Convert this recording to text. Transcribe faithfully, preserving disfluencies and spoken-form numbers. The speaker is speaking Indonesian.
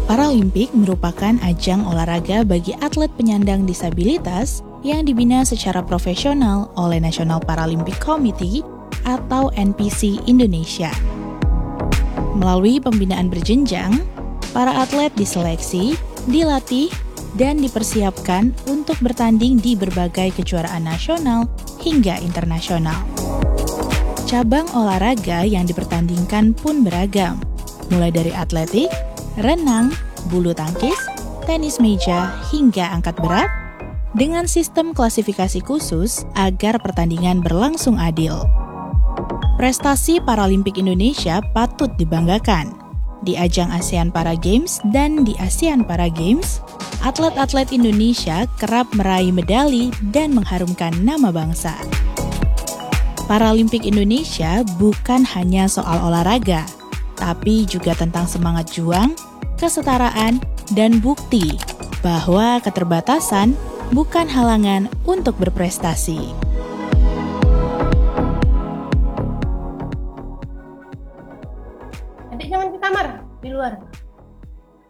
Paralimpik merupakan ajang olahraga bagi atlet penyandang disabilitas yang dibina secara profesional oleh National Paralympic Committee atau N P C Indonesia. Melalui pembinaan berjenjang, para atlet diseleksi, dilatih, dan dipersiapkan untuk bertanding di berbagai kejuaraan nasional hingga internasional. Cabang olahraga yang dipertandingkan pun beragam, mulai dari atletik, renang, bulu tangkis, tenis meja, hingga angkat berat, dengan sistem klasifikasi khusus agar pertandingan berlangsung adil. Prestasi Paralimpik Indonesia patut dibanggakan. Di ajang ASEAN Para Games dan di ASEAN Para Games, atlet-atlet Indonesia kerap meraih medali dan mengharumkan nama bangsa. Paralimpik Indonesia bukan hanya soal olahraga, tapi juga tentang semangat juang, kesetaraan, dan bukti bahwa keterbatasan bukan halangan untuk berprestasi. Adik jangan ke kamar, di luar.